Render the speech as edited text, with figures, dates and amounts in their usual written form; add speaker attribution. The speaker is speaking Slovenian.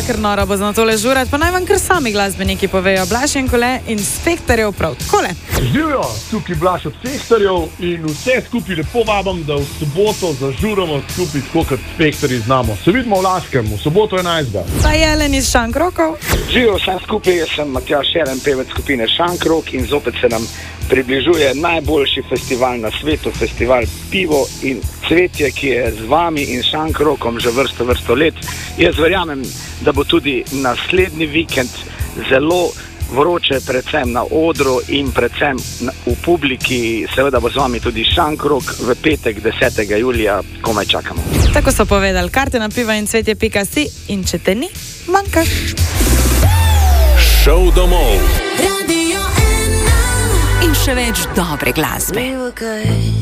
Speaker 1: ker noro bo za tole žurat, pa naj vam kar sami glasbeniki povejo. Blaž in Kole, Inspektorjev prav. Kole.
Speaker 2: Živijo, tukaj Blaž od Inspektorjev in vse skupaj lepo vabim, da v soboto zažuramo skupaj, tako kot Inspektorji znamo. Se vidimo v Laškem, v soboto 11.
Speaker 1: Pa Jelen iz Šankrokov.
Speaker 3: Živijo vsem skupaj, jaz sem Matjaž Jelen, pevec skupine Šankrok in zopet se nam približuje najboljši festival na svetu, festival Pivo in cvetje, ki je z vami in Šankrokom že vrsto let. Jaz verjamem, da bo tudi naslednji vikend zelo vroče, predvsem na odru in predvsem v publiki. Seveda bo z vami tudi Šankrok v petek 10. julija, komaj čakamo.
Speaker 1: Tako so povedali, karte na pivoincvetje.si in če te ni, manjkaš.
Speaker 4: Šov domov.
Speaker 5: In še več dobre glasbe.